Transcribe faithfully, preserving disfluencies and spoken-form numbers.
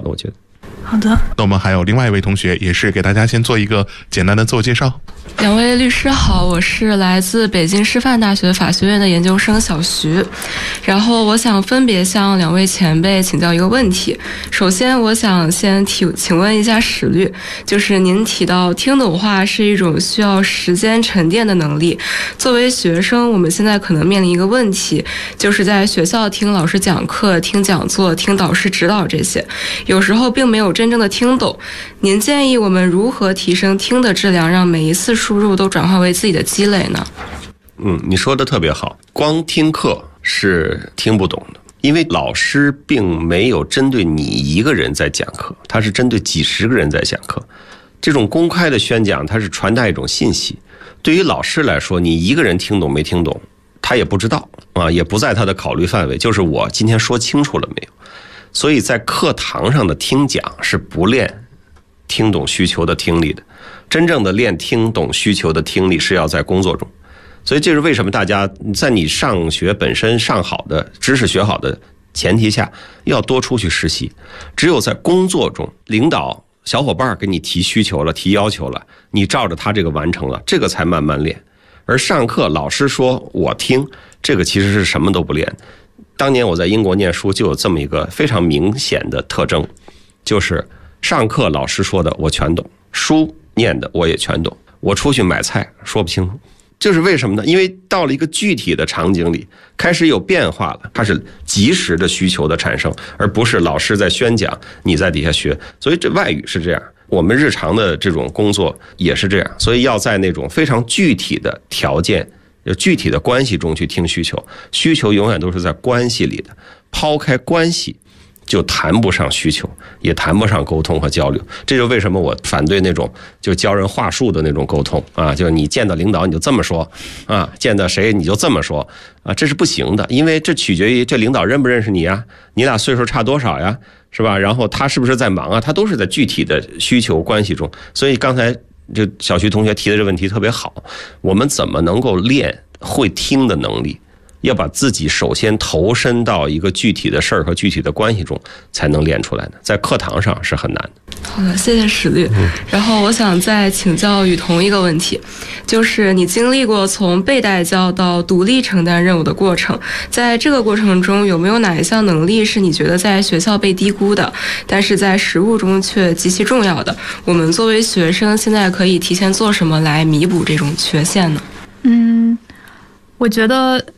的，我觉得。 好的， 那我们还有另外一位同学，也是给大家先做一个简单的自我介绍。 两位律师好，我是来自北京师范大学法学院的研究生小徐。然后我想分别向两位前辈请教一个问题。首先，我想先提请问一下史律，就是您提到听懂话是一种需要时间沉淀的能力。作为学生，我们现在可能面临一个问题，就是在学校听老师讲课、听讲座、听导师指导这些，有时候并没有真正的听懂。您建议我们如何提升听的质量，让每一次输入都转化为自己的积累呢？ 嗯，你说的特别好。光听课是听不懂的，因为老师并没有针对你一个人在讲课，他是针对几十个人在讲课。这种公开的宣讲，它是传达一种信息。对于老师来说，你一个人听懂没听懂，他也不知道啊，也不在他的考虑范围。就是我今天说清楚了没有？所以在课堂上的听讲是不练听懂需求的听力的，真正的练听懂需求的听力是要在工作中。所以这是为什么大家在你上学本身上好的知识学好的前提下，要多出去实习。只有在工作中，领导小伙伴给你提需求了、提要求了，你照着他这个完成了，这个才慢慢练。而上课老师说我听，这个其实是什么都不练。当年我在英国念书就有这么一个非常明显的特征，就是上课老师说的我全懂，书念的我也全懂，我出去买菜说不清楚。就是为什么呢？因为到了一个具体的场景里，开始有变化了，它是及时的需求的产生，而不是老师在宣讲，你在底下学。所以这外语是这样，我们日常的这种工作也是这样，所以要在那种非常具体的条件、具体的关系中去听需求。需求永远都是在关系里的，抛开关系就谈不上需求，也谈不上沟通和交流。这就为什么我反对那种就教人话术的那种沟通啊，就是你见到领导你就这么说啊，见到谁你就这么说啊，这是不行的，因为这取决于这领导认不认识你呀，你俩岁数差多少呀，是吧？然后他是不是在忙啊？他都是在具体的需求关系中。所以刚才就小徐同学提的这个问题特别好，我们怎么能够练会听的能力？要把自己首先投身到一个具体的事儿和具体的关系中，才能练出来的。在课堂上是很难的。 好的，谢谢史律。然后我想再请教雨桐一个问题，就是你经历过从被带教到独立承担任务的过程，在这个过程中有没有哪一项能力是你觉得在学校被低估的，但是在实务中却极其重要的？我们作为学生现在可以提前做什么来弥补这种缺陷呢？ 嗯，我觉得